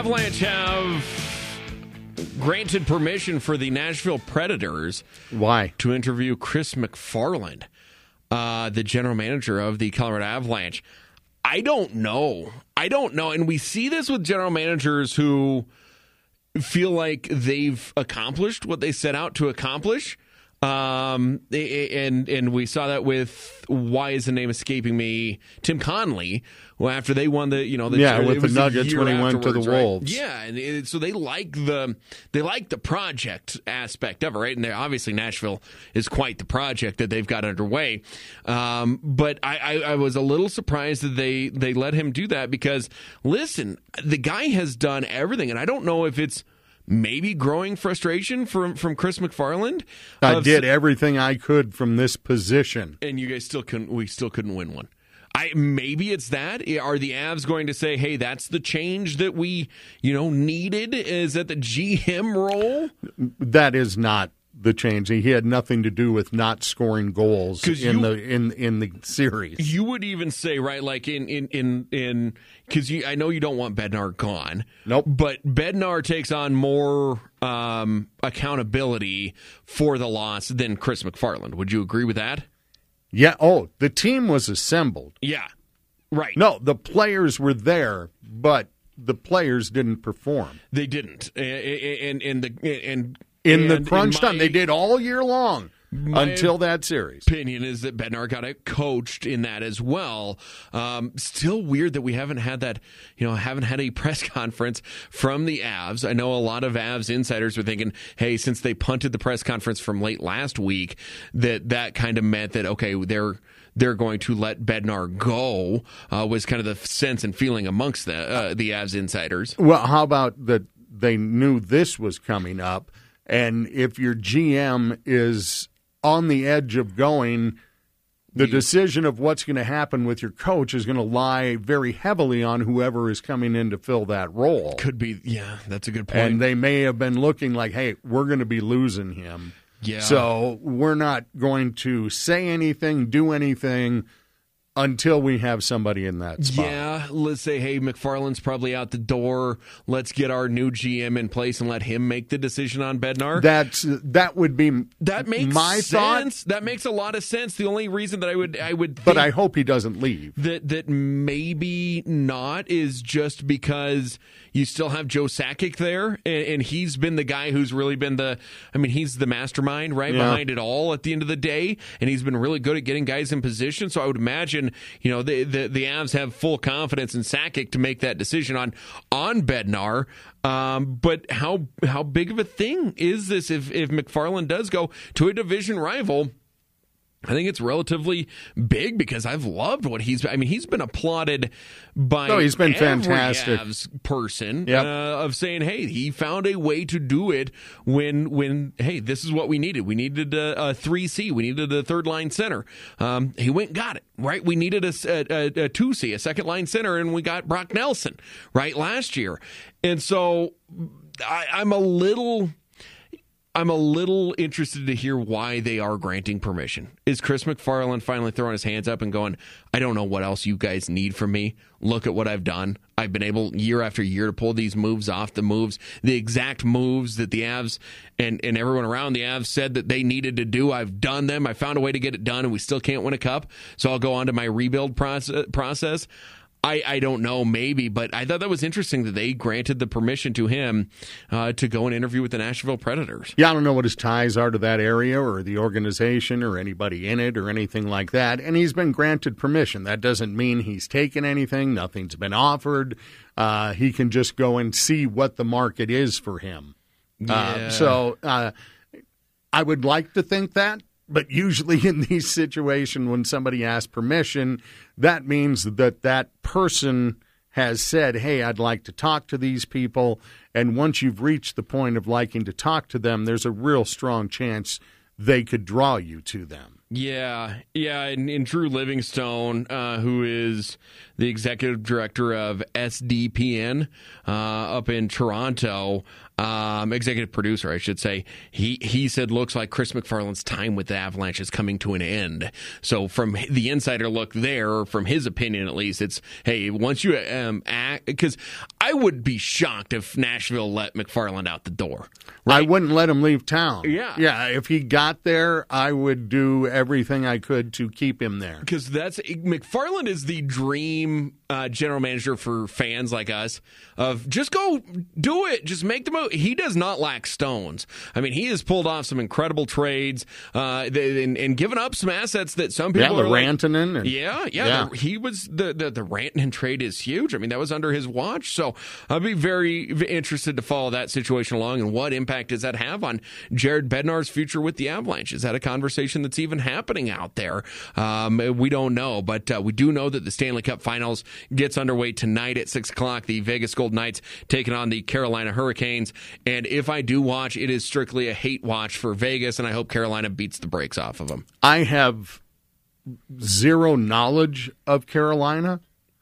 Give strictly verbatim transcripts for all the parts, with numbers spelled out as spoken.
Avalanche have granted permission for the Nashville Predators. Why? To interview Chris MacFarland, uh, the general manager of the Colorado Avalanche. I don't know. I don't know. And we see this with general managers who feel like they've accomplished what they set out to accomplish. Um, and and we saw that with, why is the name escaping me, Tim Connolly, well, after they won the, you know, the, yeah, with the Nuggets when he went to the right? Wolves. Yeah, and it, so they like the they like the project aspect of it, right? And they're, obviously Nashville is quite the project that they've got underway. Um, but I, I, I was a little surprised that they they let him do that because, listen, the guy has done everything, and I don't know if it's maybe growing frustration from, from Chris MacFarland. I did everything I could from this position, and you guys still couldn't. We still couldn't win one. I maybe it's that. Are the Avs going to say, "Hey, that's the change that we, you know, needed"? Is that the G M role? That is not the change. He had nothing to do with not scoring goals in you, the in in the series. You would even say, right, like in in in in because I know you don't want Bednar gone. Nope. But Bednar takes on more um, accountability for the loss than Chris MacFarland. Would you agree with that? Yeah. Oh, the team was assembled. Yeah. Right. No, the players were there, but the players didn't perform. They didn't. And and the and in and the crunch in my, time, they did all year long until that series. Opinion is that Bednar got it coached in that as well. Um, still weird that we haven't had that, you know, haven't had a press conference from the Avs. I know a lot of Avs insiders were thinking, hey, since they punted the press conference from late last week, that that kind of meant that, okay, they're they're going to let Bednar go, uh, was kind of the sense and feeling amongst the, uh, the Avs insiders. Well, how about that they knew this was coming up, and if your G M is on the edge of going, the decision of what's going to happen with your coach is going to lie very heavily on whoever is coming in to fill that role. Could be, yeah, that's a good point. And they may have been looking like, hey, we're going to be losing him. Yeah. So we're not going to say anything, do anything until we have somebody in that spot. Yeah, let's say, hey, MacFarland's probably out the door. Let's get our new G M in place and let him make the decision on Bednar. That's that would be that makes my sense. thought. That makes a lot of sense. The only reason that I would I would, think but I hope he doesn't leave. That that maybe not is just because you still have Joe Sakic there, and, and he's been the guy who's really been the. I mean, he's the mastermind right yeah. behind it all. At the end of the day, and he's been really good at getting guys in position. So I would imagine. You know, the, the the Avs have full confidence in Sakic to make that decision on on Bednar. Um, but how how big of a thing is this if if MacFarland does go to a division rival? I think it's relatively big because I've loved what he's. I mean, he's been applauded by oh, he's been every fantastic Avs person yep. uh, of saying, "Hey, he found a way to do it when when hey, this is what we needed. We needed a, a three C. We needed a third line center. Um, he went and got it. Right, we needed a, a, a two C, a second line center, and we got Brock Nelson right last year. And so I, I'm a little." I'm a little interested to hear why they are granting permission. Is Chris MacFarland finally throwing his hands up and going, I don't know what else you guys need from me. Look at what I've done. I've been able year after year to pull these moves off the moves, the exact moves that the Avs and, and everyone around the Avs said that they needed to do. I've done them. I found a way to get it done, and we still can't win a cup. So I'll go on to my rebuild process. process. I, I don't know, maybe, but I thought that was interesting that they granted the permission to him uh, to go and interview with the Nashville Predators. Yeah, I don't know what his ties are to that area or the organization or anybody in it or anything like that, and he's been granted permission. That doesn't mean he's taken anything. Nothing's been offered. Uh, he can just go and see what the market is for him. Yeah. Uh, so uh, I would like to think that. But usually in these situations, when somebody asks permission, that means that that person has said, hey, I'd like to talk to these people. And once you've reached the point of liking to talk to them, there's a real strong chance they could draw you to them. Yeah, yeah, and, and Drew Livingstone, uh, who is the executive director of S D P N uh, up in Toronto, um, executive producer, I should say, he, he said looks like Chris McFarland's time with the Avalanche is coming to an end. So from the insider look there, from his opinion at least, it's, hey, once you um, act, because I would be shocked if Nashville let McFarland out the door. Right? I wouldn't let him leave town. Yeah. Yeah, if he got there, I would do everything I could to keep him there. Because that's McFarland is the dream uh, general manager for fans like us of just go do it, just make the move. He does not lack stones. I mean, he has pulled off some incredible trades uh, and, and given up some assets that some people yeah, the are like, Rantanen and yeah, yeah, yeah. The, he was the, the the Rantanen trade is huge. I mean, that was under his watch. So I'd be very interested to follow that situation along and what impact does that have on Jared Bednar's future with the Avalanche? Is that a conversation that's even happening out there? Um, we don't know, but uh, we do know that the Stanley Cup Finals gets underway tonight at six o'clock. The Vegas Golden Knights taking on the Carolina Hurricanes. And if I do watch, it is strictly a hate watch for Vegas, and I hope Carolina beats the brakes off of them. I have zero knowledge of Carolina.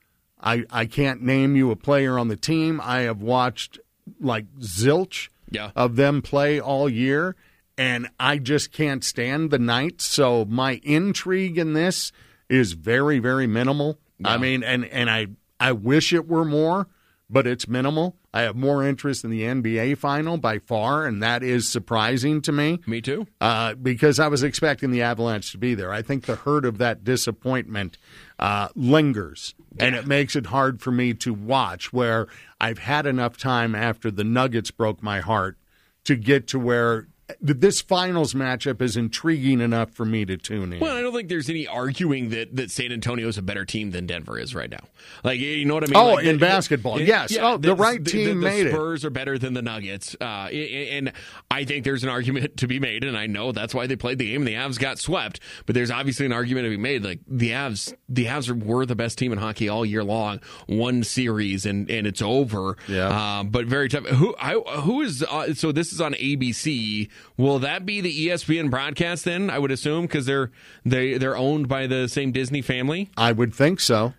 I I can't name you a player on the team. I have watched like zilch yeah. of them play all year, and I just can't stand the Knights. So my intrigue in this is very, very minimal. Yeah. I mean, and, and I, I wish it were more, but it's minimal. I have more interest in the N B A final by far, and that is surprising to me. Me too. Uh, because I was expecting the Avalanche to be there. I think the hurt of that disappointment uh, lingers, yeah. and it makes it hard for me to watch, where I've had enough time after the Nuggets broke my heart to get to where this finals matchup is intriguing enough for me to tune in. Well, I don't think there's any arguing that, that San Antonio is a better team than Denver is right now. Like, you know what I mean? Oh, like, in the, basketball, the, yes. Yeah, oh, the, the right the, team the, the made Spurs it. Spurs are better than the Nuggets. Uh, and I think there's an argument to be made, and I know that's why they played the game and the Avs got swept. But there's obviously an argument to be made. Like, the Avs the Avs were the best team in hockey all year long. One series, and, and it's over. Yeah. Um, but very tough. Who, I, who is, uh, so this is on A B C. Will that be the E S P N broadcast then, I would assume, because they're they they're owned by the same Disney family? I would think so.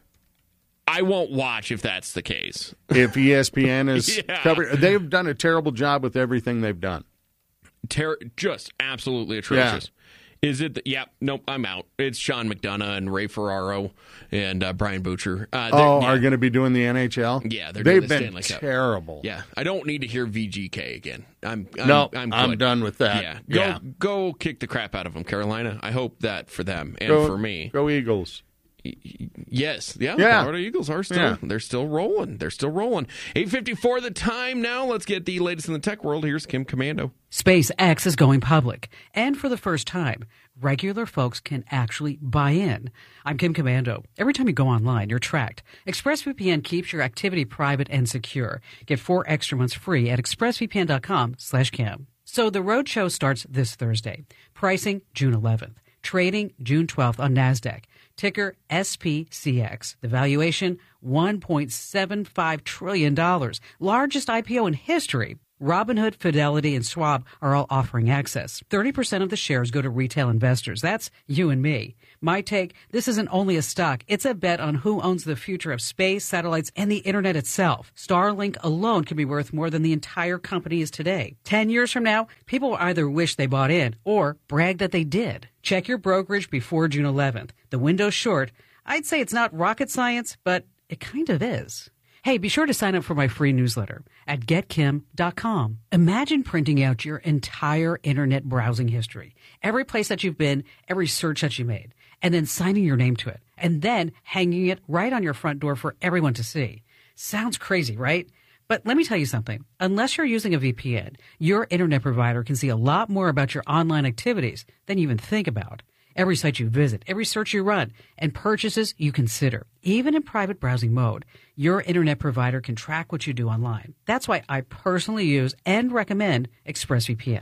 I won't watch if that's the case. If E S P N is yeah. covered, they've done a terrible job with everything they've done. Ter- just absolutely atrocious. Yeah. Is it? The, yeah, nope, I'm out. It's Sean McDonough and Ray Ferraro and uh, Brian Butcher. Uh, oh, yeah. are going to be doing the N H L? Yeah, they're They've doing the been Stanley Cup. Terrible. Yeah, I don't need to hear V G K again. I'm, I'm no, I'm, I'm done with that. Yeah, go yeah. go kick the crap out of them, Carolina. I hope that for them and go, for me. Go Eagles. Yes, yeah, yeah. The Florida Eagles are still yeah. they're still rolling. They're still rolling. eight fifty-four the time now. Let's get the latest in the tech world. Here's Kim Commando. SpaceX is going public, and for the first time, regular folks can actually buy in. I'm Kim Commando. Every time you go online, you're tracked. ExpressVPN keeps your activity private and secure. Get four extra months free at expressvpn.com slash Kim. So the roadshow starts this Thursday. Pricing June eleventh. Trading June twelfth on NASDAQ. Ticker S P C X. The valuation, one point seven five trillion dollars. Largest I P O in history. Robinhood, Fidelity, and Schwab are all offering access. thirty percent of the shares go to retail investors. That's you and me. My take, this isn't only a stock, it's a bet on who owns the future of space, satellites, and the internet itself. Starlink alone could be worth more than the entire company is today. Ten years from now, people will either wish they bought in or brag that they did. Check your brokerage before June eleventh. The window's short. I'd say it's not rocket science, but it kind of is. Hey, be sure to sign up for my free newsletter at get kim dot com. Imagine printing out your entire internet browsing history, every place that you've been, every search that you made, and then signing your name to it, and then hanging it right on your front door for everyone to see. Sounds crazy, right? But let me tell you something. Unless you're using a V P N, your internet provider can see a lot more about your online activities than you even think about. Every site you visit, every search you run, and purchases you consider. Even in private browsing mode, your internet provider can track what you do online. That's why I personally use and recommend ExpressVPN.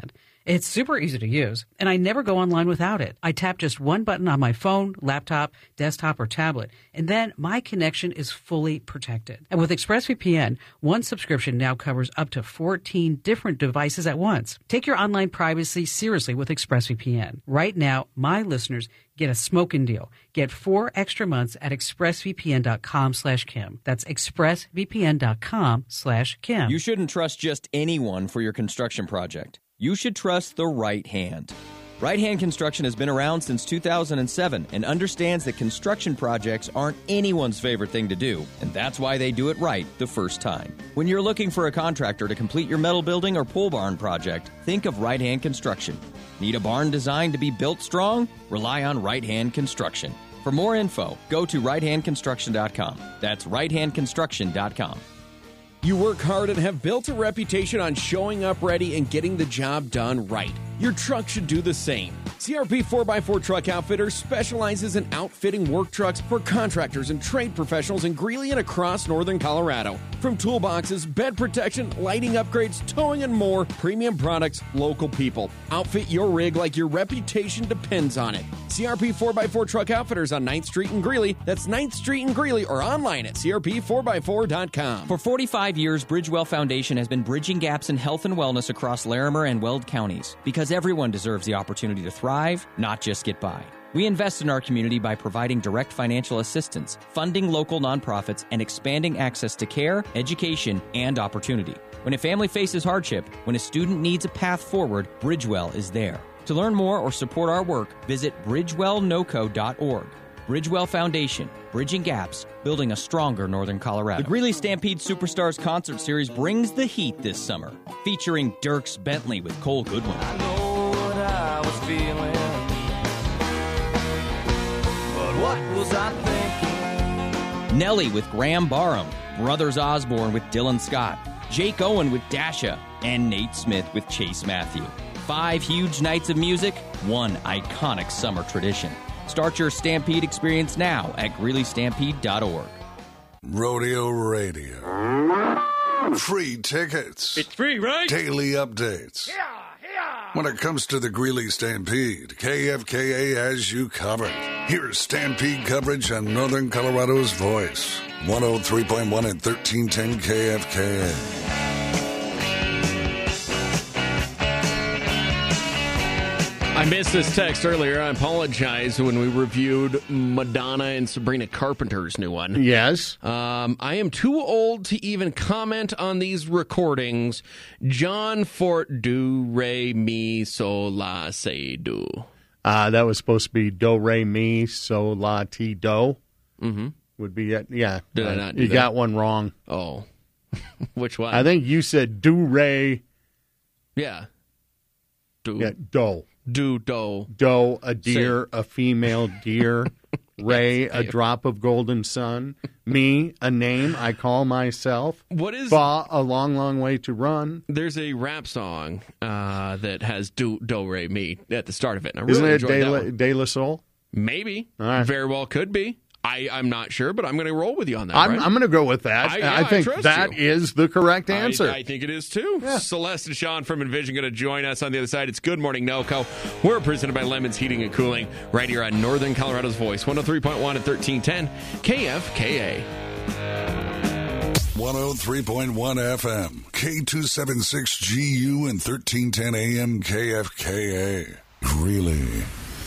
It's super easy to use, and I never go online without it. I tap just one button on my phone, laptop, desktop, or tablet, and then my connection is fully protected. And with ExpressVPN, one subscription now covers up to fourteen different devices at once. Take your online privacy seriously with ExpressVPN. Right now, my listeners get a smoking deal. Get four extra months at expressvpn.com slash Kim. That's expressvpn.com slash Kim. You shouldn't trust just anyone for your construction project. You should trust the right hand. Right Hand Construction has been around since two thousand seven and understands that construction projects aren't anyone's favorite thing to do, and that's why they do it right the first time. When you're looking for a contractor to complete your metal building or pole barn project, think of Right Hand Construction. Need a barn designed to be built strong? Rely on Right Hand Construction. For more info, go to right hand construction dot com. That's right hand construction dot com. You work hard and have built a reputation on showing up ready and getting the job done right. Your truck should do the same. C R P four by four Truck Outfitters specializes in outfitting work trucks for contractors and trade professionals in Greeley and across northern Colorado. From toolboxes, bed protection, lighting upgrades, towing, and more, premium products, local people. Outfit your rig like your reputation depends on it. C R P four by four Truck Outfitters on ninth Street in Greeley. That's ninth Street in Greeley, or online at C R P four by four dot com. For forty-five years, Bridgewell Foundation has been bridging gaps in health and wellness across Larimer and Weld counties, because everyone deserves the opportunity to thrive, not just get by. We invest in our community by providing direct financial assistance, funding local nonprofits, and expanding access to care, education, and opportunity. When a family faces hardship, when a student needs a path forward, Bridgewell is there. To learn more or support our work, visit bridgewell noco dot org. Bridgewell Foundation, bridging gaps, building a stronger Northern Colorado. The Greeley Stampede Superstars concert series brings the heat this summer, featuring Dierks Bentley with Cole Goodwin. I know what I was feeling, but what was I thinking? Nelly with Graham Barham, Brothers Osborne with Dylan Scott, Jake Owen with Dasha, and Nate Smith with Chase Matthew. Five huge nights of music, one iconic summer tradition. Start your Stampede experience now at greeley stampede dot org. Rodeo Radio. Free tickets. It's free, right? Daily updates. Yeah, yeah. When it comes to the Greeley Stampede, K F K A has you covered. Here's Stampede coverage on Northern Colorado's voice. one oh three point one and thirteen ten K F K A. I missed this text earlier. I apologize when we reviewed Madonna and Sabrina Carpenter's new one. Yes. Um, I am too old to even comment on these recordings. John Fort, do, re, mi, so, la, say, do. Uh, that was supposed to be do, re, mi, so, la, ti, do. Mm-hmm. Would be it. Yeah. Did uh, I not do You that? got one wrong. Oh. Which one? I think you said do, re. Yeah. Do. Yeah, do. Do, do. Do, a deer, a female deer. Ray, a drop of golden sun. Me, a name I call myself. What is... Ba, a long, long way to run. There's a rap song uh, that has do, do, re, mi at the start of it. And I really Isn't it enjoyed De that La, one. De La Soul? Maybe. All right. Very well could be. I, I'm not sure, but I'm going to roll with you on that. I'm, right? I'm going to go with that. I- yeah, I think I trust that you. is the correct answer. I, I think it is too. Celeste and Sean from Envision going to join us on the other side. It's Good Morning NoCo. We're presented by Lemons Heating and Cooling right here on Northern Colorado's Voice, one oh three point one and thirteen ten K F K A. one oh three point one F M, K two seventy-six G U and thirteen ten A M K F K A. Greeley.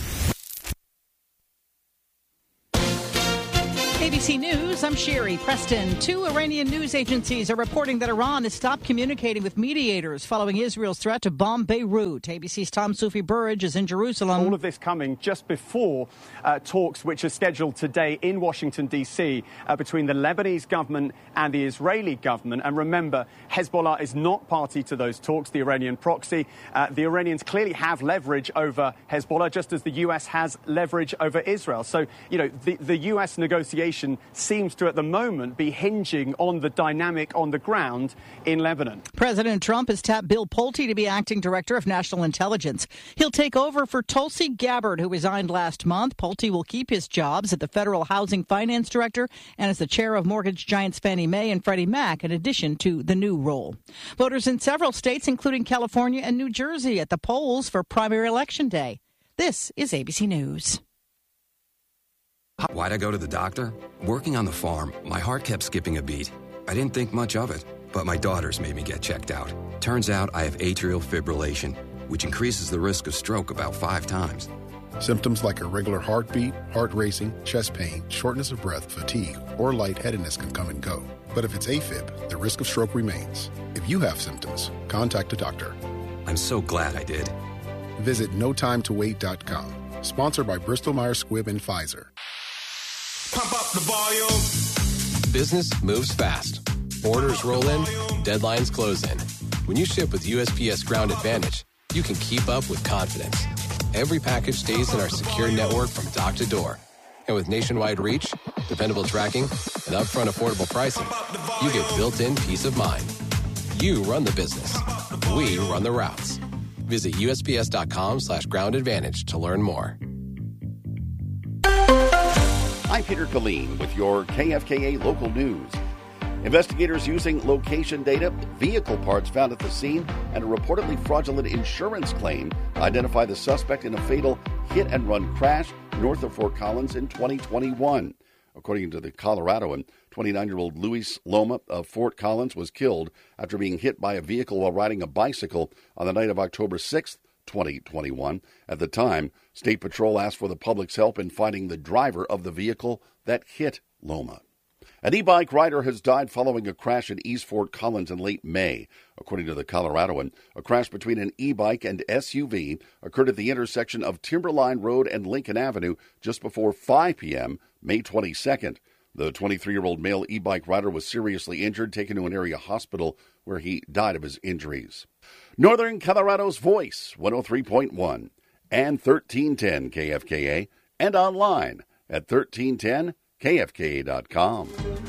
A B C News, I'm Sherry Preston. Two Iranian news agencies are reporting that Iran has stopped communicating with mediators following Israel's threat to bomb Beirut. A B C's Tom Sufi Burridge is in Jerusalem. All of this coming just before uh, talks which are scheduled today in Washington, D C uh, between the Lebanese government and the Israeli government. And remember, Hezbollah is not party to those talks, the Iranian proxy. Uh, the Iranians clearly have leverage over Hezbollah, just as the U S has leverage over Israel. So, you know, the, the U S negotiation seems seems to, at the moment, be hinging on the dynamic on the ground in Lebanon. President Trump has tapped Bill Pulte to be acting director of national intelligence. He'll take over for Tulsi Gabbard, who resigned last month. Pulte will keep his jobs at the Federal Housing Finance Director and as the chair of mortgage giants Fannie Mae and Freddie Mac, in addition to the new role. Voters in several states, including California and New Jersey, at the polls for primary election day. This is A B C News. Why'd I go to the doctor? Working on the farm, my heart kept skipping a beat. I didn't think much of it, but my daughters made me get checked out. Turns out I have atrial fibrillation, which increases the risk of stroke about five times. Symptoms like irregular heartbeat, heart racing, chest pain, shortness of breath, fatigue, or lightheadedness can come and go. But if it's AFib, the risk of stroke remains. If you have symptoms, contact a doctor. I'm so glad I did. Visit no time to wait dot com. Sponsored by Bristol Myers Squibb and Pfizer. Pump up the volume. Business moves fast. Orders roll in, deadlines close in. When you ship with U S P S Ground Advantage, you can keep up with confidence. Every package stays in our secure network from dock to door. And with nationwide reach, dependable tracking, and upfront affordable pricing, you get built-in peace of mind. You run the business. We run the routes. Visit U S P S dot com slash ground advantage to learn more. I'm Peter Killeen with your K F K A local news. Investigators using location data, vehicle parts found at the scene, and a reportedly fraudulent insurance claim identify the suspect in a fatal hit-and-run crash north of Fort Collins in twenty twenty-one. According to the Coloradoan, twenty-nine-year-old Luis Loma of Fort Collins was killed after being hit by a vehicle while riding a bicycle on the night of October sixth, twenty twenty-one. At the time, State Patrol asked for the public's help in finding the driver of the vehicle that hit Loma. An e-bike rider has died following a crash at East Fort Collins in late May. According to the Coloradoan, a crash between an e-bike and S U V occurred at the intersection of Timberline Road and Lincoln Avenue just before five p.m., May twenty-second. The twenty-three-year-old male e-bike rider was seriously injured, taken to an area hospital where he died of his injuries. Northern Colorado's Voice, one oh three point one, and thirteen ten K F K A, and online at thirteen ten K F K A dot com.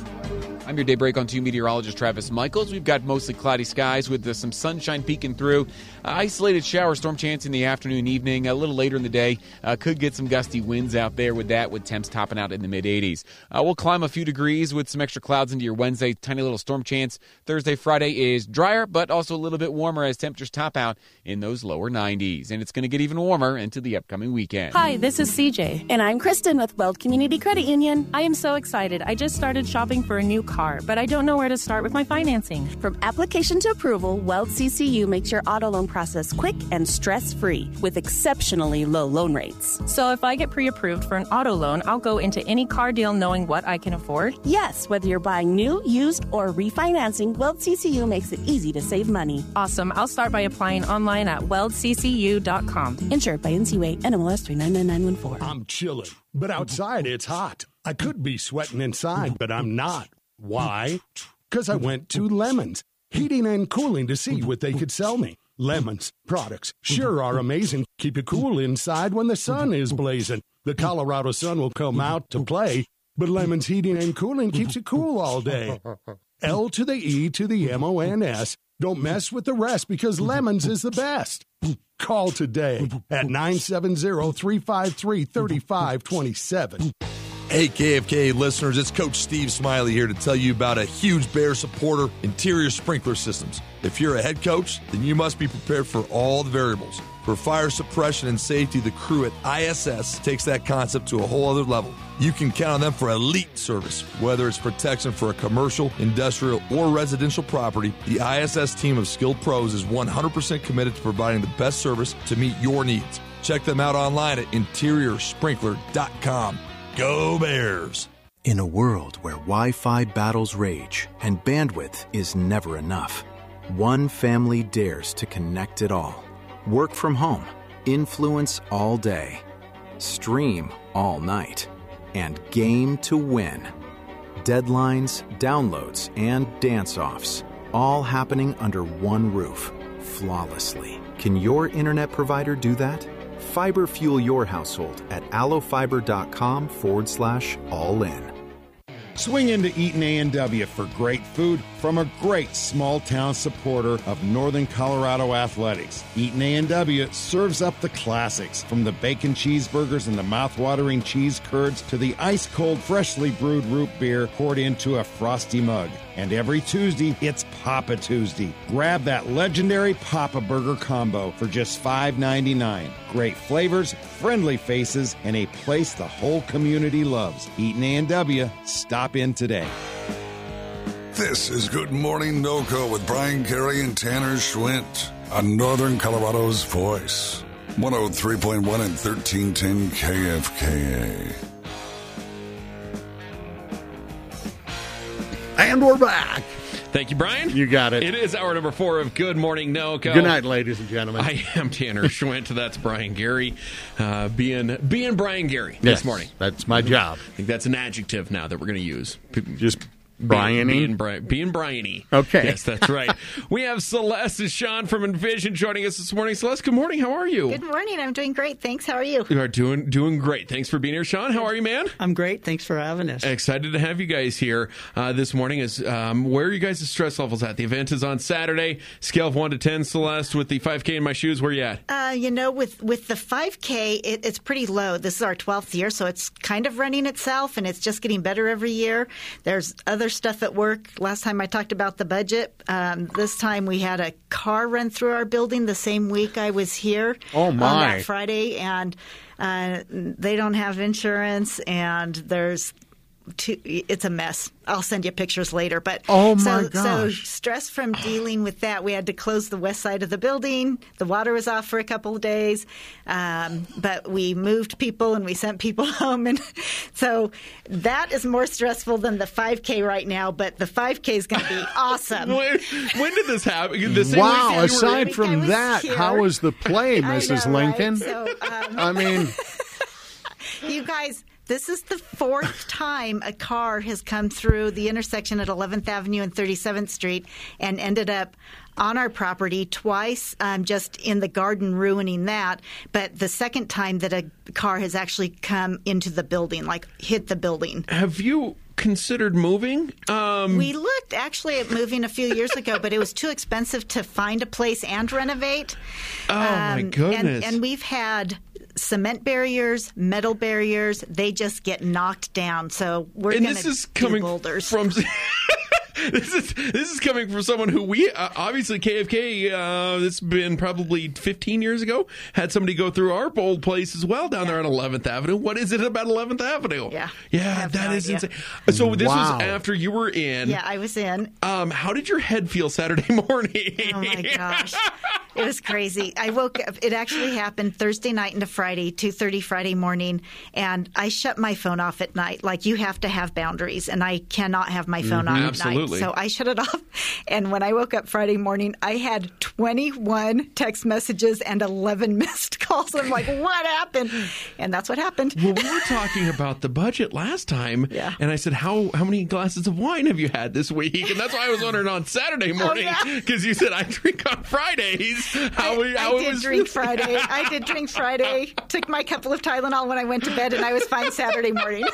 I'm your Daybreak on two meteorologist Travis Michaels. We've got mostly cloudy skies with uh, some sunshine peeking through. Uh, isolated shower storm chance in the afternoon, evening. A little later in the day, uh, could get some gusty winds out there with that, with temps topping out in the mid-eighties. Uh, we'll climb a few degrees with some extra clouds into your Wednesday. Tiny little storm chance. Thursday, Friday is drier, but also a little bit warmer as temperatures top out in those lower nineties. And it's going to get even warmer into the upcoming weekend. Hi, this is C J. And I'm Kristen with Weld Community Credit Union. I am so excited. I just started shopping for a new car, but I don't know where to start with my financing. From application to approval, Weld C C U makes your auto loan process quick and stress-free with exceptionally low loan rates. So if I get pre-approved for an auto loan, I'll go into any car deal knowing what I can afford? Yes, whether you're buying new, used, or refinancing, Weld C C U makes it easy to save money. Awesome. I'll start by applying online at weld c c u dot com. Insured by N C U A, N M L S three nine nine nine one four. I'm chilling, but outside it's hot. I could be sweating inside, but I'm not. Why? Because I went to Lemons, heating and cooling, to see what they could sell me. Lemons products sure are amazing. Keep you cool inside when the sun is blazing. The Colorado sun will come out to play, but Lemons heating and cooling keeps you cool all day. L to the E to the M O N S. Don't mess with the rest because Lemons is the best. Call today at nine seven zero, three five three, three five two seven. Hey, K F K A listeners, it's Coach Steve Smiley here to tell you about a huge Bear supporter, Interior Sprinkler Systems. If you're a head coach, then you must be prepared for all the variables. For fire suppression and safety, the crew at I S S takes that concept to a whole other level. You can count on them for elite service. Whether it's protection for a commercial, industrial, or residential property, the I S S team of skilled pros is one hundred percent committed to providing the best service to meet your needs. Check them out online at interior sprinkler dot com. Go Bears! In a world where Wi-Fi battles rage and bandwidth is never enough, one family dares to connect it all. Work from home, influence all day, stream all night, and game to win. Deadlines, downloads, and dance-offs, all happening under one roof, flawlessly. Can your internet provider do that? Fiber fuel your household at allofiber.com forward slash all in. Swing into Eaton A and W for great food from a great small-town supporter of Northern Colorado athletics. Eaton A and W serves up the classics, from the bacon cheeseburgers and the mouth-watering cheese curds to the ice-cold, freshly brewed root beer poured into a frosty mug. And every Tuesday, it's Papa Tuesday. Grab that legendary Papa Burger combo for just five ninety-nine. Great flavors, friendly faces, and a place the whole community loves. Eaton A and W. Stop in today. This is Good Morning NoCo with Brian Carey and Tanner Schwint on Northern Colorado's Voice. one oh three point one and thirteen ten K F K A. And we're back. Thank you, Brian. You got it. It is hour number four of Good Morning NoCo. Good night, ladies and gentlemen. I am Tanner Schwint. That's Brian Gary. Uh, being being Brian Gary yes, this morning. That's my job. I think that's an adjective now that we're going to use. Just Brian-y? Being, being, being Brian-y. Okay. Yes, that's right. We have Celeste and Sean from Envision joining us this morning. Celeste, good morning. How are you? Good morning. I'm doing great. Thanks. How are you? You are doing doing great. Thanks for being here. Sean, how are you, man? I'm great. Thanks for having us. Excited to have you guys here uh, this morning. Is um, where are you guys' stress levels at? The event is on Saturday. Scale of one to ten, Celeste, with the five K in my shoes. Where are you at? Uh, you know, with, with the five K, it, it's pretty low. This is our twelfth year, so it's kind of running itself, and it's just getting better every year. There's other stuff at work. Last time I talked about the budget. Um, this time we had a car run through our building the same week I was here. Oh, my. On that Friday, and uh, they don't have insurance, and there's two, it's a mess. I'll send you pictures later. But oh my so, gosh. so stress from dealing with that. We had to close the west side of the building. The water was off for a couple of days, um, but we moved people and we sent people home, and so that is more stressful than the five K right now. But the five K is going to be awesome. when, when did this happen? The same wow! week Aside were, from that, here. how was the play, Missus I know, Lincoln? Right? So, um, I mean, you guys. This is the fourth time a car has come through the intersection at eleventh Avenue and thirty-seventh Street and ended up on our property twice, um, just in the garden, ruining that. But the second time that a car has actually come into the building, like hit the building. Have you considered moving? Um, we looked actually at moving a few years ago, but it was too expensive to find a place and renovate. Oh, um, my And, goodness. and we've had cement barriers, metal barriers. They just get knocked down. So we're going to do coming boulders. From This is this is coming from someone who we uh, obviously K F K. Uh, it's been probably fifteen years ago. Had somebody go through our old place as well down yeah. there on eleventh Avenue. What is it about eleventh Avenue? Yeah, yeah, that no is idea. insane. So this wow. was after you were in. Yeah, I was in. Um, how did your head feel Saturday morning? Oh my gosh, it was crazy. I woke up. It actually happened Thursday night into Friday, two thirty Friday morning, and I shut my phone off at night. Like, you have to have boundaries, and I cannot have my phone mm-hmm. on Absolutely. at night. So I shut it off. And when I woke up Friday morning, I had twenty-one text messages and eleven missed calls. I'm like, what happened? And that's what happened. Well, we were talking about the budget last time, yeah. and I said, how how many glasses of wine have you had this week? And that's why I was wondering on Saturday morning, because oh, yeah. you said I drink on Fridays. How, I, how I it did was drink Friday. I did drink Friday. Took my couple of Tylenol when I went to bed, and I was fine Saturday morning.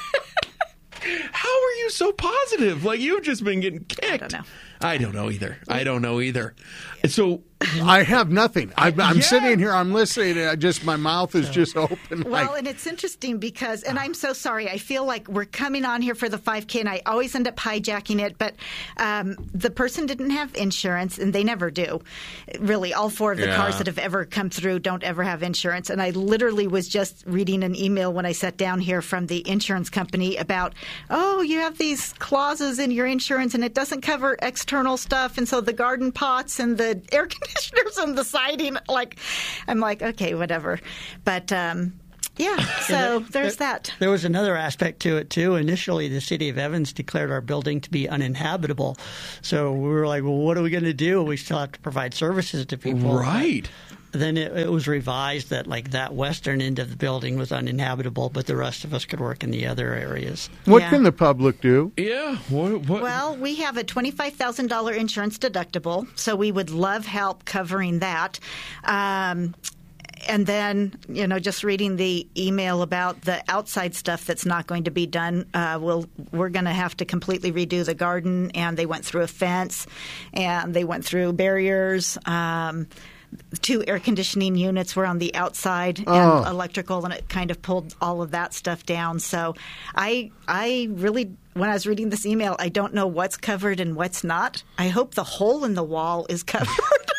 How are you so positive? Like, you've just been getting kicked. I don't know. I don't know either. I don't know either. So I have nothing. I'm, I'm yeah. sitting here. I'm listening. And I just my mouth is just open. Well, like, and it's interesting because, and I'm so sorry. I feel like we're coming on here for the five K, and I always end up hijacking it. But um, the person didn't have insurance, and they never do. Really, all four of the yeah. cars that have ever come through don't ever have insurance. And I literally was just reading an email when I sat down here from the insurance company about, oh, you have these clauses in your insurance, and it doesn't cover external stuff, and so the garden pots and the air conditioners and the siding, like, I'm like, okay, whatever. But um, yeah, so there's there, that. There was another aspect to it too. Initially, the city of Evans declared our building to be uninhabitable, so we were like, well, what are we going to do? We still have to provide services to people, right? Then it, it was revised that, like, that western end of the building was uninhabitable, but the rest of us could work in the other areas. What yeah. can the public do? Yeah. What, what? Well, we have a twenty-five thousand dollars insurance deductible, so we would love help covering that. Um, and then, you know, just reading the email about the outside stuff that's not going to be done. Uh, we'll, we're going to have to completely redo the garden, and they went through a fence, and they went through barriers. Um, two air conditioning units were on the outside and Oh. electrical, and it kind of pulled all of that stuff down. So I, I really, when I was reading this email, I don't know what's covered and what's not. I hope the hole in the wall is covered.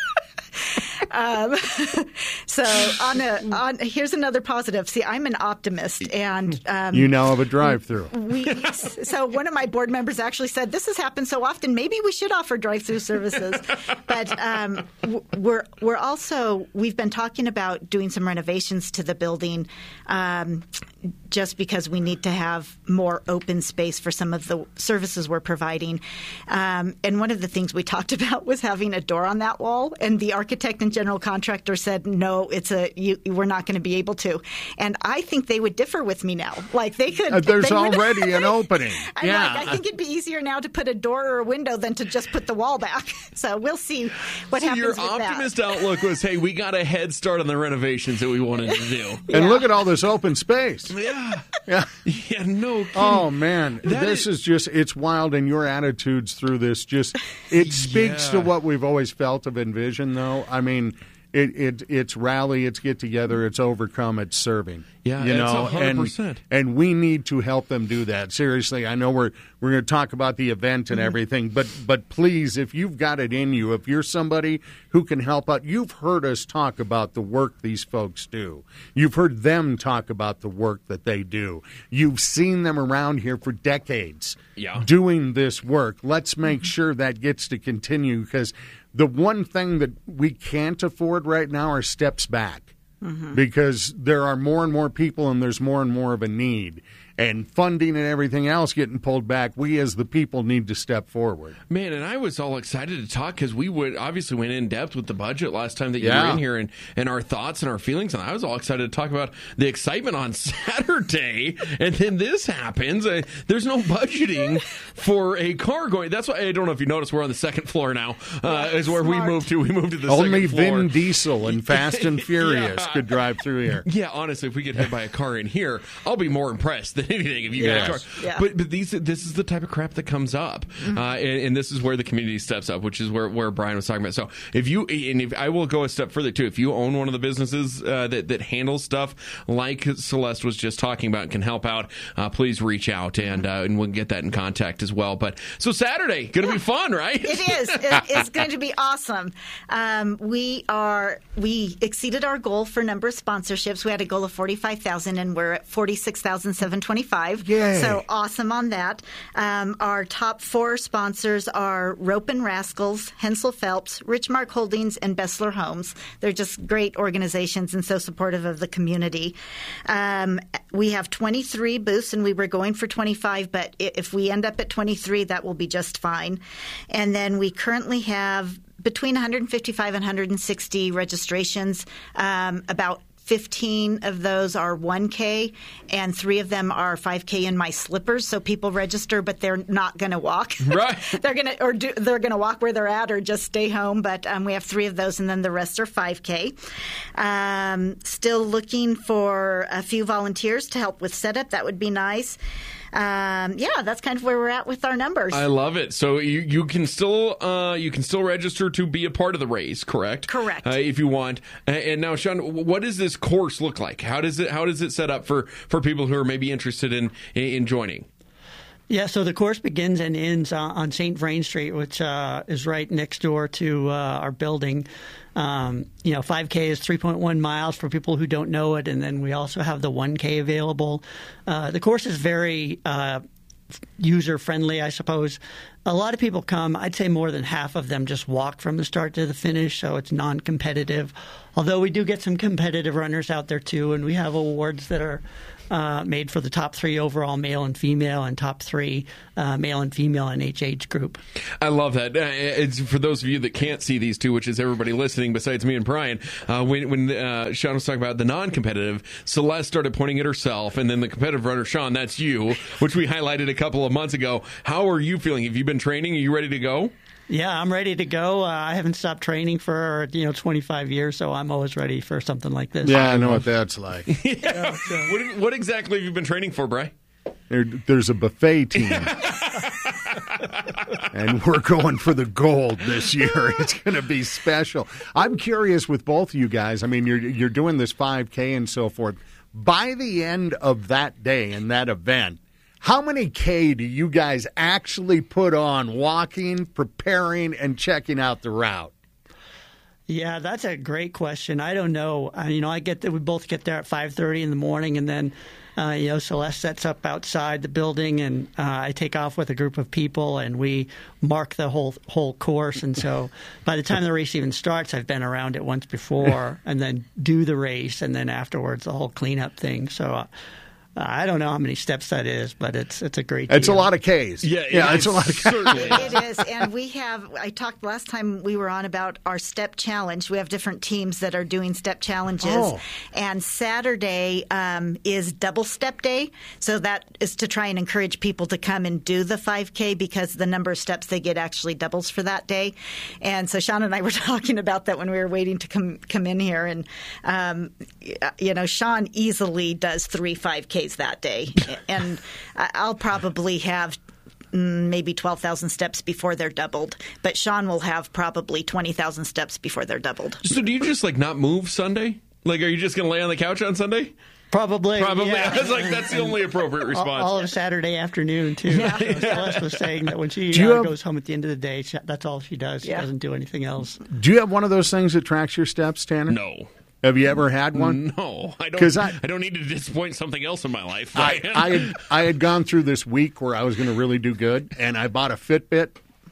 Um, so on a, on here's another positive. See, I'm an optimist, and um, You now have a drive-through. we, so one of my board members actually said, this has happened so often, maybe we should offer drive-through services. But um, w- we're we're also we've been talking about doing some renovations to the building, um, just because we need to have more open space for some of the services we're providing. Um, and one of the things we talked about was having a door on that wall, and the architect and general contractor said, no, it's a you, we're not going to be able to. And I think they would differ with me now. Like they could. Uh, there's they would- already an opening. I'm yeah. like, I think it'd be easier now to put a door or a window than to just put the wall back. So we'll see what So happens your with optimist that. outlook was, hey, we got a head start on the renovations that we wanted to do. And look at all this open space. Yeah. Yeah. Yeah, no kidding. Oh, man. That this is- is just, it's wild. And your attitudes through this just, it speaks Yeah. to what we've always felt of Envision, though. I mean, it, it it's rally, it's get together, it's overcome, it's serving. Yeah, you it's know, one hundred percent. And, and we need to help them do that. Seriously, I know we're we're going to talk about the event and Mm-hmm. everything, but but please, if you've got it in you, if you're somebody who can help out, you've heard us talk about the work these folks do. You've heard them talk about the work that they do. You've seen them around here for decades Yeah. doing this work. Let's make sure that gets to continue, because the one thing that we can't afford right now are steps back. Mm-hmm. Because there are more and more people and there's more and more of a need. And funding and everything else getting pulled back, we as the people need to step forward. Man, and I was all excited to talk because we would obviously went in depth with the budget last time that you Yeah. were in here, and, and our thoughts and our feelings. And I was all excited to talk about the excitement on Saturday, and then this happens. Uh, there's no budgeting for a car going. That's why I don't know if you noticed we're on the second floor now. Uh, is where we moved to. We moved to the Only second floor. Vin Diesel and Fast and Furious Yeah. could drive through here. Yeah, honestly, if we get hit by a car in here, I'll be more impressed than anything if you Yes. got a car. Yeah. But but these this is the type of crap that comes up, Mm-hmm. uh, and, and this is where the community steps up, which is where, where Brian was talking about. So if you and if I will go a step further too, if you own one of the businesses uh, that that handles stuff like Celeste was just talking about and can help out, uh, please reach out and uh, and we'll get that in contact as well. But so Saturday, going to be fun, right? It is. It, it's going to be awesome. Um, we are. We exceeded our goal for number of sponsorships. We had a goal of forty-five thousand, and we're at forty-six thousand seven hundred twenty-five. Yay. So awesome on that. Um, our top four sponsors are Rope and Rascals, Hensel Phelps, Richmark Holdings, and Bessler Homes. They're just great organizations and so supportive of the community. Um, we have twenty-three booths, and we were going for twenty-five, but i- if we end up at twenty-three, that will be just fine. And then we currently have between one hundred fifty-five and one hundred sixty registrations. Um, about fifteen of those are one K, and three of them are five K in my slippers. So people register, but they're not going to walk. Right. they're going to or do, they're going to walk where they're at, or just stay home. But um, we have three of those, and then the rest are five K. Um, still looking for a few volunteers to help with setup. That would be nice. Um, yeah, that's kind of where we're at with our numbers. I love it. So you, you can still uh, you can still register to be a part of the race, correct? Correct. Uh, if you want. Uh, and now, Sean, what does this course look like? How does it how does it set up for, for people who are maybe interested in in joining? Yeah, so the course begins and ends on, on Saint Vrain Street, which uh, is right next door to uh, our building. Um, you know, five K is three point one miles for people who don't know it, and then we also have the one K available. Uh, the course is very uh, user-friendly, I suppose. A lot of people come. I'd say more than half of them just walk from the start to the finish, so it's non-competitive. Although we do get some competitive runners out there, too, and we have awards that are uh, made for the top three overall male and female and top three uh, male and female in each age group. I love that. Uh, it's for those of you that can't see these two, which is everybody listening besides me and Brian, uh, when, when uh, Sean was talking about the non-competitive, Celeste started pointing at herself, and then the competitive runner, Sean, that's you, which we highlighted a couple of months ago. How are you feeling? Have you been training? Are you ready to go? Yeah, I'm ready to go. Uh, I haven't stopped training for you know twenty-five years, so I'm always ready for something like this. Yeah, I know what that's like. yeah. what, what exactly have you been training for, Bri? There, there's a buffet team. And we're going for the gold this year. It's going to be special. I'm curious with both of you guys. I mean, you're you're doing this five K and so forth. By the end of that day and that event, how many K do you guys actually put on walking, preparing, and checking out the route? Yeah, that's a great question. I don't know. Uh, you know, I get that we both get there at five thirty in the morning, and then uh, you know, Celeste sets up outside the building, and uh, I take off with a group of people, and we mark the whole whole course. And so, by the time the race even starts, I've been around it once before, and then do the race, and then afterwards the whole cleanup thing. So. Uh, I don't know how many steps that is, but it's it's a great deal. It's a lot of Ks. Yeah, yeah, it it's a lot of Ks. It is, and we have, I talked last time we were on about our step challenge. We have different teams that are doing step challenges, Oh. and Saturday um, is double step day, so that is to try and encourage people to come and do the five K because the number of steps they get actually doubles for that day. And so Sean and I were talking about that when we were waiting to come come in here, and um, you know, Sean easily does three five Ks that day, and I'll probably have mm, maybe twelve thousand steps before they're doubled, but Sean will have probably twenty thousand steps before they're doubled. So do you just like not move Sunday? Like, are you just going to lay on the couch on Sunday? Probably. Probably. Yeah. I was like, that's the only appropriate response. All, all of Saturday afternoon, too. Yeah. So Celeste was saying that when she Do you uh, have- goes home at the end of the day, she, that's all she does. She Yeah. doesn't do anything else. Do you have one of those things that tracks your steps, Tanner? No. Have you ever had one? No, I 'Cause don't. I- I, don't need to disappoint something else in my life. I, Brian. I, had, I had gone through this week where I was going to really do good, and I bought a Fitbit.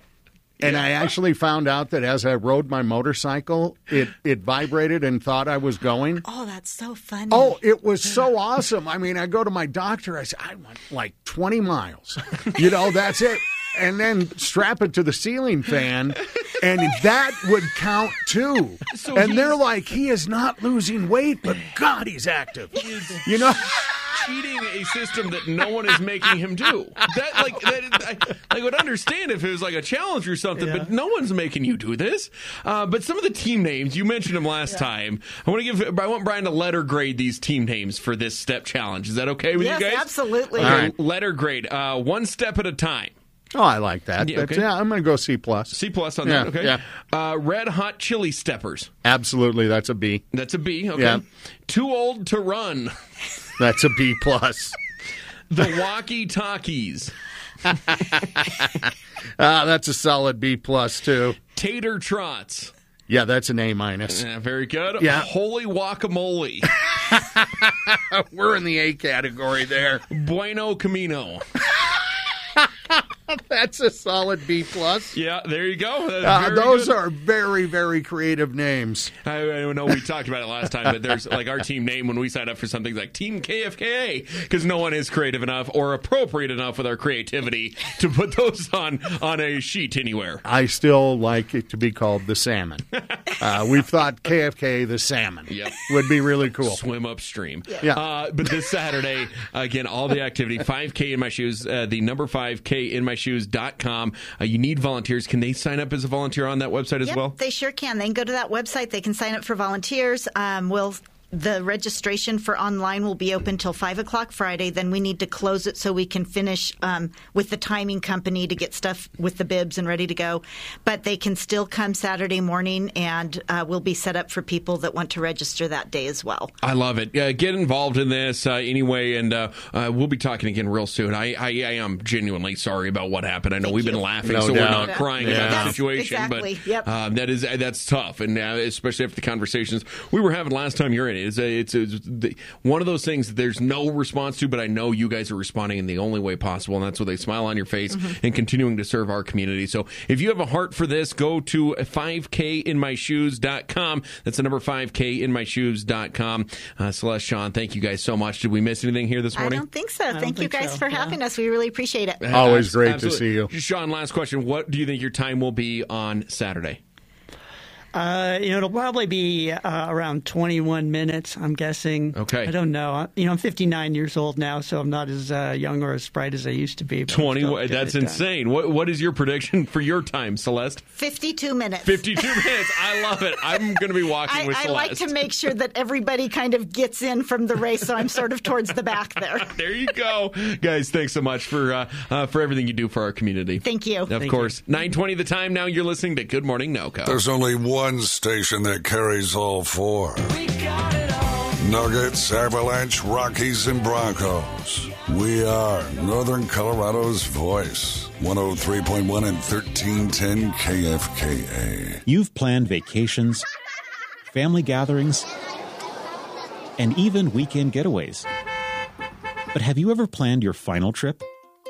And I actually found out that as I rode my motorcycle, it, it vibrated and thought I was going. Oh, that's so funny. Oh, it was so awesome. I mean, I go to my doctor. I say, I went like twenty miles. You know, that's it. And then strap it to the ceiling fan, and that would count too. So and he's- they're like, he is not losing weight, but God, he's active. You know? cheating a system that no one is making him do. That like that, I, I would understand if it was like a challenge or something, Yeah. but no one's making you do this. Uh, but some of the team names you mentioned them last time. I want to give. I want Brian to letter grade these team names for this step challenge. Is that okay with Yes, you guys? absolutely. Okay, All right. letter grade. Uh, one step at a time. Oh, I like that. Yeah, But, okay. yeah, I'm going to go C plus. C plus on Yeah, that. Okay. yeah. Uh, red hot chili steppers. Absolutely, that's a B. That's a B. Okay. Yeah. Too old to run. That's a B plus. The walkie talkies. Ah, that's a solid B plus too. Tater trots. Yeah, that's an A minus. Yeah, very good. Yeah. Holy guacamole. We're in the A category there. Bueno Camino. That's a solid B plus. Yeah, there you go. That's Uh, very those good. are very, very creative names. I, I know we talked about it last time, but there's like our team name when we sign up for something like Team K F K A because no one is creative enough or appropriate enough with our creativity to put those on on a sheet anywhere. I still like it to be called the Salmon. Uh, we've thought K F K A the Salmon Yep. would be really cool. Swim upstream. Yeah. Uh, but this Saturday, again, all the activity, five K in my shoes, uh, the number five K in my shoes dot com. Uh, you need volunteers. Can they sign up as a volunteer on that website as Yep, well? they sure can. They can go to that website. They can sign up for volunteers. Um, we'll The registration for online will be open till five o'clock Friday. Then we need to close it so we can finish um, with the timing company to get stuff with the bibs and ready to go. But they can still come Saturday morning, and uh, we'll be set up for people that want to register that day as well. I love it. Uh, get involved in this uh, anyway, and uh, uh, we'll be talking again real soon. I, I, I am genuinely sorry about what happened. I know Thank we've you. been laughing, No so doubt. we're not crying Yeah. about the That's- situation. exactly. But Yep. um, that is that's tough, and uh, especially after the conversations we were having last time you're in it. It's, a, it's, a, it's the, one of those things that there's no response to, but I know you guys are responding in the only way possible, and that's with a smile on your face Mm-hmm. and continuing to serve our community. So if you have a heart for this, go to five K in my shoes dot com. That's the number five K in my shoes dot com. Uh, Celeste, Sean, thank you guys so much. Did we miss anything here this I morning? don't think so. don't Thank you think guys so. for Yeah. having us. We really appreciate it. Always great to Absolutely. see you. Sean, last question. What do you think your time will be on Saturday? Uh, you know, it'll probably be uh, around twenty-one minutes, I'm guessing. Okay. I don't know. You know, I'm fifty-nine years old now, so I'm not as uh, young or as bright as I used to be. twenty. That's insane. What What is your prediction for your time, Celeste? fifty-two minutes. fifty-two minutes. I love it. I'm going to be walking I, with I Celeste. like to make sure that everybody kind of gets in from the race, so I'm sort of towards the back there. There you go. Guys, thanks so much for uh, uh, for everything you do for our community. Thank you. Of Thank course. nine twenty the time now. You're listening to Good Morning NoCo. There's only one station that carries all four. Nuggets, Avalanche, Rockies, and Broncos. We are Northern Colorado's voice. one oh three point one and thirteen ten K F K A. You've planned vacations, family gatherings, and even weekend getaways. But have you ever planned your final trip?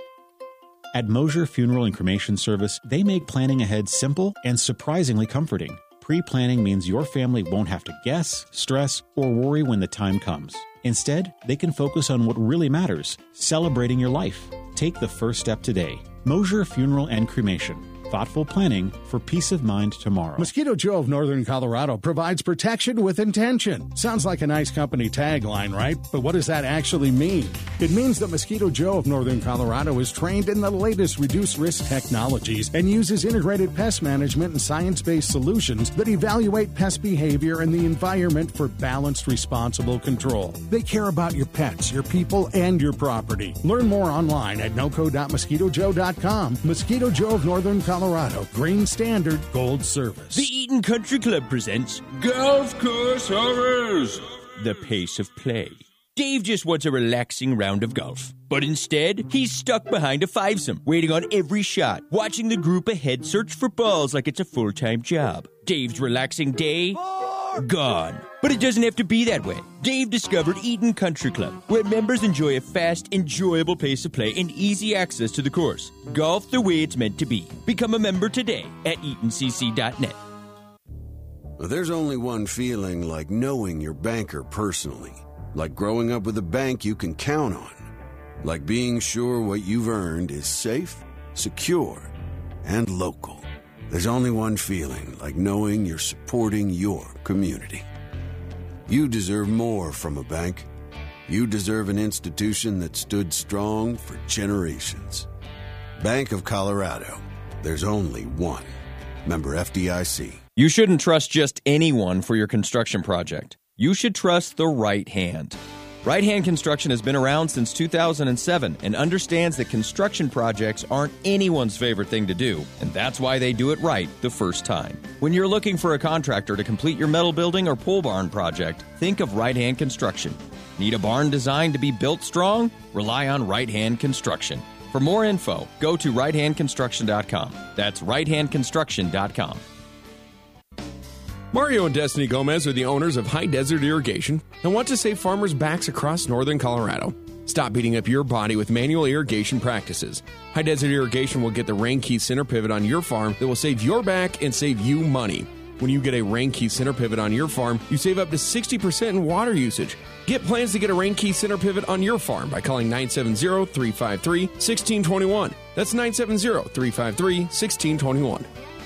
At Mosier Funeral and Cremation Service, they make planning ahead simple and surprisingly comforting. Pre-planning means your family won't have to guess, stress, or worry when the time comes. Instead, they can focus on what really matters, celebrating your life. Take the first step today. Mosier Funeral and Cremation. Thoughtful planning for peace of mind tomorrow. Mosquito Joe of Northern Colorado provides protection with intention. Sounds like a nice company tagline, right? But what does that actually mean? It means that Mosquito Joe of Northern Colorado is trained in the latest reduced risk technologies and uses integrated pest management and science-based solutions that evaluate pest behavior and the environment for balanced, responsible control. They care about your pets, your people, and your property. Learn more online at noco dot mosquito joe dot com. Mosquito Joe of Northern Colorado. Colorado, Green Standard Gold Service. The Eaton Country Club presents Golf Course Horrors, the pace of play. Dave just wants a relaxing round of golf. But instead, he's stuck behind a fivesome, waiting on every shot, watching the group ahead search for balls like it's a full-time job. Dave's relaxing day, gone. But it doesn't have to be that way. Dave discovered Eaton Country Club, where members enjoy a fast, enjoyable pace of play and easy access to the course. Golf the way it's meant to be. Become a member today at eaton c c dot net. There's only one feeling like knowing your banker personally. Like growing up with a bank you can count on. Like being sure what you've earned is safe, secure, and local. There's only one feeling like knowing you're supporting your community. You deserve more from a bank. You deserve an institution that stood strong for generations. Bank of Colorado. There's only one. Member F D I C. You shouldn't trust just anyone for your construction project. You should trust the right hand. Right Hand Construction has been around since two thousand seven and understands that construction projects aren't anyone's favorite thing to do, and that's why they do it right the first time. When you're looking for a contractor to complete your metal building or pole barn project, think of Right Hand Construction. Need a barn designed to be built strong? Rely on Right Hand Construction. For more info, go to right hand construction dot com. That's right hand construction dot com. Mario and Destiny Gomez are the owners of High Desert Irrigation and want to save farmers' backs across northern Colorado. Stop beating up your body with manual irrigation practices. High Desert Irrigation will get the Rain Key center pivot on your farm that will save your back and save you money. When you get a Rain Key center pivot on your farm, you save up to sixty percent in water usage. Get plans to get a Rain Key center pivot on your farm by calling nine seven zero, three five three, one six two one. That's nine seven zero, three five three, one six two one.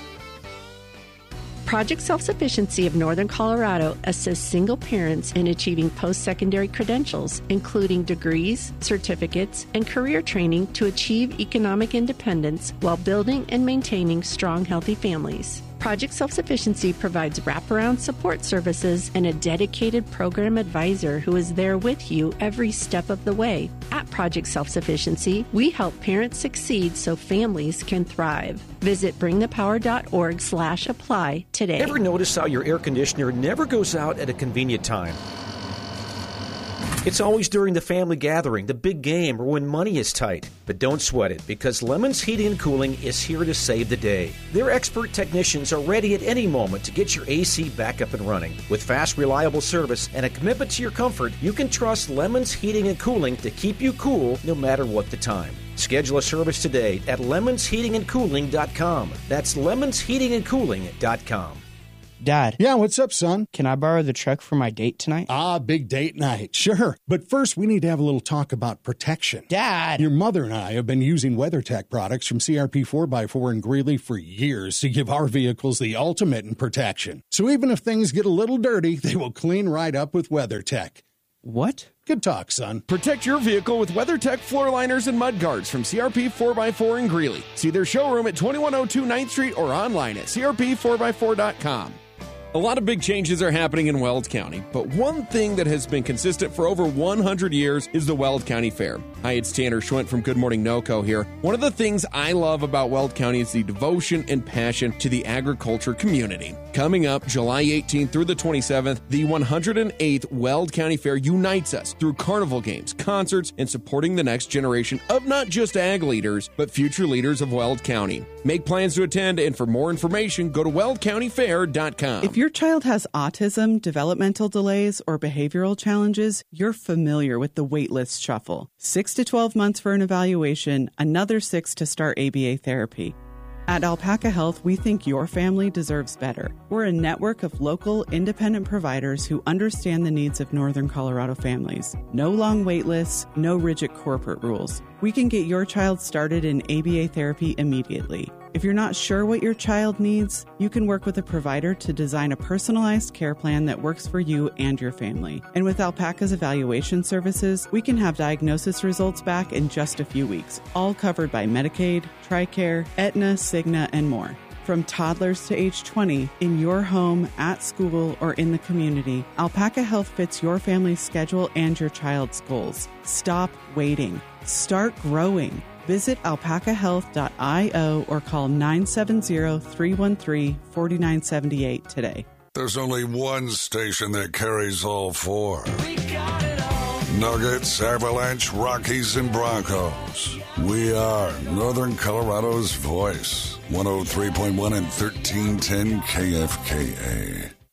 Project Self-Sufficiency of Northern Colorado assists single parents in achieving post-secondary credentials, including degrees, certificates, and career training to achieve economic independence while building and maintaining strong, healthy families. Project Self-Sufficiency provides wraparound support services and a dedicated program advisor who is there with you every step of the way. At Project Self-Sufficiency, we help parents succeed so families can thrive. Visit bring the power dot org slash apply today. Ever notice how your air conditioner never goes out at a convenient time? It's always during the family gathering, the big game, or when money is tight. But don't sweat it, because Lemons Heating and Cooling is here to save the day. Their expert technicians are ready at any moment to get your A C back up and running. With fast, reliable service and a commitment to your comfort, you can trust Lemons Heating and Cooling to keep you cool no matter what the time. Schedule a service today at lemons heating and cooling dot com. That's lemons heating and cooling dot com. Dad. Yeah, what's up, son? Can I borrow the truck for my date tonight? Ah, big date night. Sure. But first, we need to have a little talk about protection. Dad! Your mother and I have been using WeatherTech products from C R P four by four and Greeley for years to give our vehicles the ultimate in protection. So even if things get a little dirty, they will clean right up with WeatherTech. What? Good talk, son. Protect your vehicle with WeatherTech floor liners and mud guards from C R P four by four in Greeley. See their showroom at twenty-one oh two ninth Street or online at C R P four by four dot com. A lot of big changes are happening in Weld County, but one thing that has been consistent for over one hundred years is the Weld County Fair. Hi, it's Tanner Schwint from Good Morning NoCo here. One of the things I love about Weld County is the devotion and passion to the agriculture community. Coming up July eighteenth through the twenty-seventh, the one hundred eighth Weld County Fair unites us through carnival games, concerts, and supporting the next generation of not just ag leaders, but future leaders of Weld County. Make plans to attend, and for more information, go to weld county fair dot com. If your child has autism, developmental delays, or behavioral challenges, you're familiar with the waitlist shuffle. Six to twelve months for an evaluation, another six to start A B A therapy. At Alpaca Health, we think your family deserves better. We're a network of local, independent providers who understand the needs of Northern Colorado families. No long wait lists, no rigid corporate rules. We can get your child started in A B A therapy immediately. If you're not sure what your child needs, you can work with a provider to design a personalized care plan that works for you and your family. And with Alpaca's evaluation services, we can have diagnosis results back in just a few weeks, all covered by Medicaid, TRICARE, Aetna, Cigna, and more. From toddlers to age twenty, in your home, at school, or in the community, Alpaca Health fits your family's schedule and your child's goals. Stop waiting. Start growing. Visit alpaca health dot io or call nine seven zero, three one three, four nine seven eight today. There's only one station that carries all four. We got it all. Nuggets, Avalanche, Rockies, and Broncos. We are Northern Colorado's voice. one oh three point one and thirteen ten K F K A.